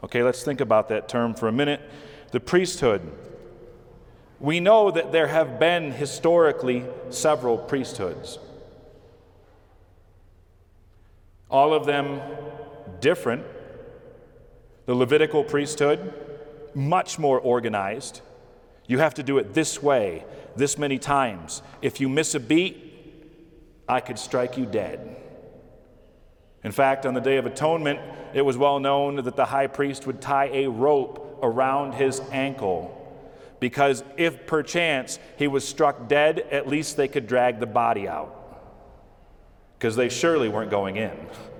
Okay, let's think about that term for a minute. The priesthood. We know that there have been historically several priesthoods. All of them different. The Levitical priesthood, much more organized. You have to do it this way, this many times. If you miss a beat, I could strike you dead. In fact, on the Day of Atonement, it was well known that the high priest would tie a rope around his ankle, because if perchance he was struck dead, at least they could drag the body out, because they surely weren't going in.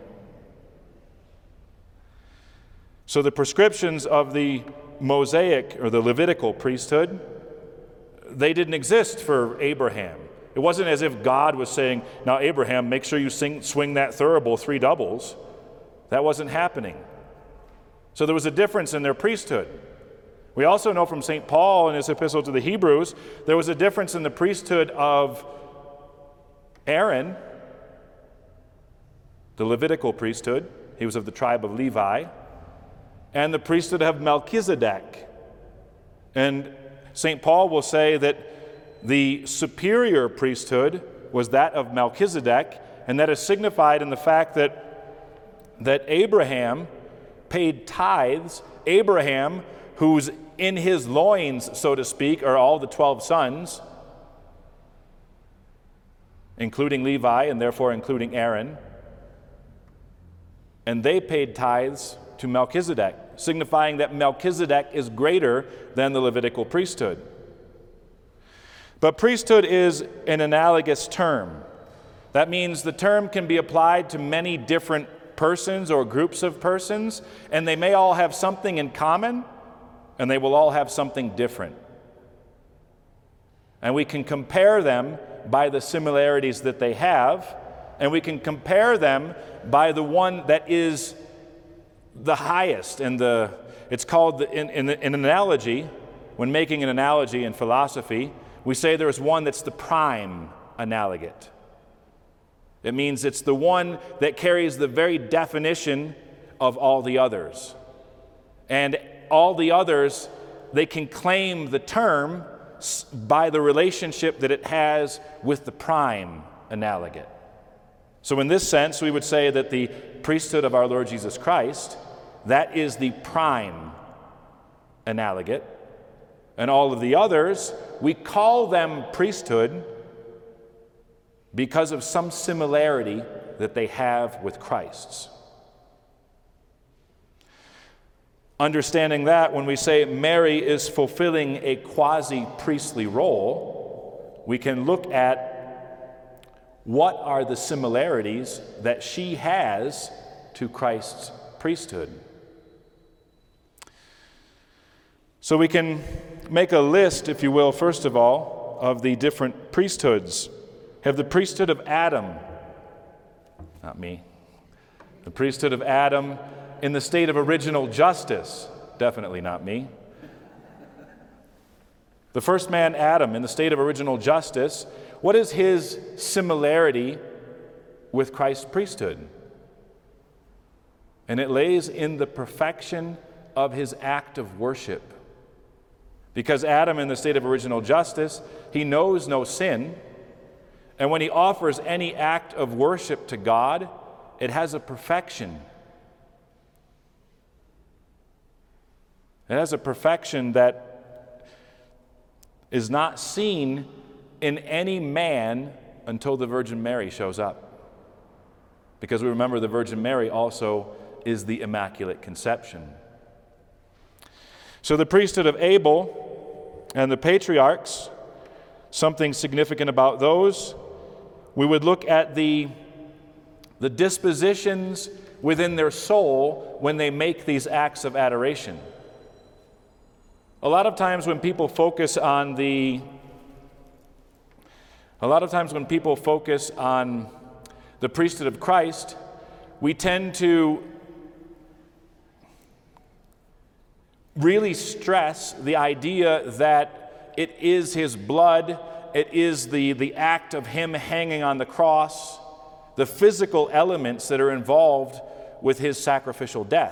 So the prescriptions of the Mosaic or the Levitical priesthood, they didn't exist for Abraham. It wasn't as if God was saying, now Abraham, make sure you swing that thurible 3 doubles. That wasn't happening. So there was a difference in their priesthood. We also know from St. Paul in his epistle to the Hebrews, there was a difference in the priesthood of Aaron, the Levitical priesthood. He was of the tribe of Levi. And the priesthood of Melchizedek. And St. Paul will say that the superior priesthood was that of Melchizedek, and that is signified in the fact that Abraham paid tithes. Abraham, who's in his loins, so to speak, are all the 12 sons, including Levi and therefore including Aaron. And they paid tithes to Melchizedek, signifying that Melchizedek is greater than the Levitical priesthood. But priesthood is an analogous term. That means the term can be applied to many different persons or groups of persons, and they may all have something in common, and they will all have something different. And we can compare them by the similarities that they have, and we can compare them by the one that is the highest. And it's called, in an analogy, when making an analogy in philosophy, we say there's one that's the prime analogate. It means it's the one that carries the very definition of all the others. And all the others, they can claim the term by the relationship that it has with the prime analogate. So in this sense, we would say that the priesthood of our Lord Jesus Christ, that is the prime analogate. And all of the others, we call them priesthood because of some similarity that they have with Christ's. Understanding that, when we say Mary is fulfilling a quasi-priestly role, we can look at what are the similarities that she has to Christ's priesthood. So we can make a list, if you will, first of all, of the different priesthoods. Have the priesthood of Adam, not me, the priesthood of Adam in the state of original justice, definitely not me. The first man, Adam, in the state of original justice, what is his similarity with Christ's priesthood? And it lays in the perfection of his act of worship. Because Adam, in the state of original justice, he knows no sin. And when he offers any act of worship to God, it has a perfection. It has a perfection that is not seen in any man until the Virgin Mary shows up. Because we remember the Virgin Mary also is the Immaculate Conception. So the priesthood of Abel and the patriarchs, something significant about those, we would look at the dispositions within their soul when they make these acts of adoration. A lot of times when people focus on the priesthood of Christ, we tend to really stress the idea that it is his blood, it is the act of him hanging on the cross, the physical elements that are involved with his sacrificial death.